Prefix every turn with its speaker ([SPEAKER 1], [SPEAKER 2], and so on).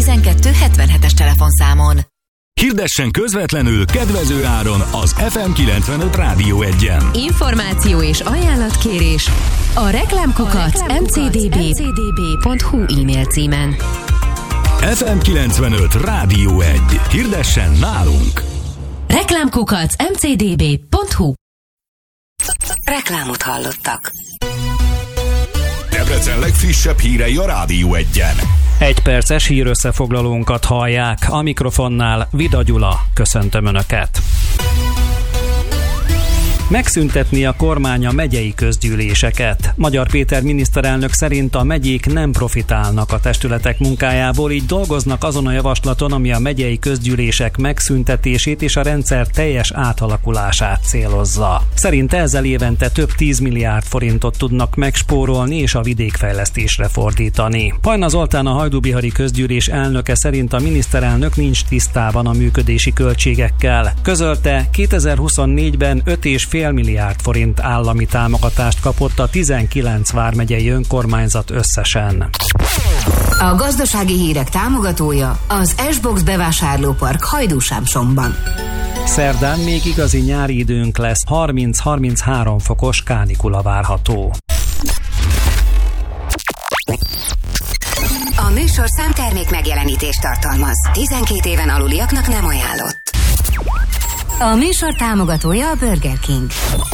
[SPEAKER 1] 12 77-es telefonszámon.
[SPEAKER 2] Hirdessen közvetlenül kedvező áron az FM 95 Rádió 1-en.
[SPEAKER 3] Információ és ajánlatkérés a reklámkukac mcdb.hu e-mail címen.
[SPEAKER 2] FM 95 Rádió 1. Hirdessen nálunk!
[SPEAKER 3] Reklámkukac mcdb.hu.
[SPEAKER 1] Reklámot hallottak.
[SPEAKER 2] Debrecen legfrissebb hírei a Rádió 1-en.
[SPEAKER 4] Egy perces hírösszefoglalónkat hallják. A mikrofonnál Vida Gyula. Köszöntöm Önöket. Megszüntetni a kormány a megyei közgyűléseket. Magyar Péter miniszterelnök szerint a megyék nem profitálnak a testületek munkájából, így dolgoznak azon a javaslaton, ami a megyei közgyűlések megszüntetését és a rendszer teljes átalakulását célozza. Szerinte ezzel évente több 10 milliárd forintot tudnak megspórolni és a vidékfejlesztésre fordítani. Pajna Zoltán, a Hajdúbihari közgyűlés elnöke szerint a miniszterelnök nincs tisztában a működési költségekkel. Közölte, 2024-ben 5,5 milliárd forint állami támogatást kapott a 19 vármegyei önkormányzat összesen.
[SPEAKER 1] A gazdasági hírek támogatója az S-Box bevásárlópark Hajdúsámsomban.
[SPEAKER 4] Szerdán még igazi nyári időnk lesz, 30-33 fokos kánikula várható.
[SPEAKER 1] A műsorszám termék megjelenítést tartalmaz. 12 éven aluliaknak nem ajánlott. A műsor támogatója a Burger King.